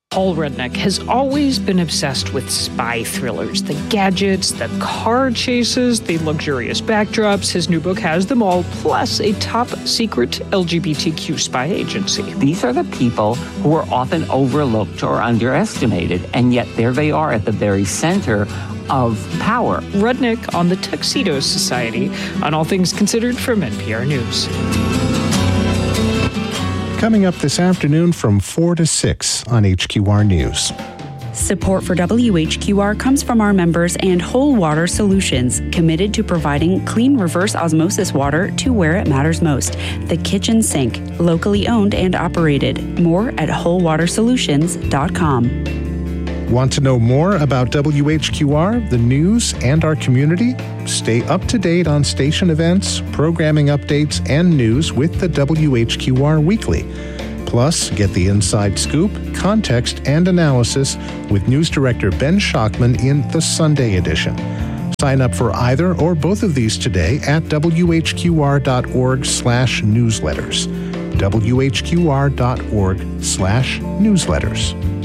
Paul Rudnick has always been obsessed with spy thrillers, the gadgets, the car chases, the luxurious backdrops. His new book has them all, plus a top-secret LGBTQ spy agency. These are the people who are often overlooked or underestimated, and yet there they are at the very center of power. Rudnick on the Tuxedo Society, on All Things Considered from NPR News. Coming up this afternoon from 4 to 6 on HQR News. Support for WHQR comes from our members and Whole Water Solutions, committed to providing clean reverse osmosis water to where it matters most, the kitchen sink, locally owned and operated. More at wholewatersolutions.com. Want to know more about WHQR, the news, and our community? Stay up to date on station events, programming updates, and news with the WHQR Weekly. Plus, get the inside scoop, context, and analysis with News Director Ben Schachman in the Sunday edition. Sign up for either or both of these today at whqr.org/newsletters. whqr.org/newsletters.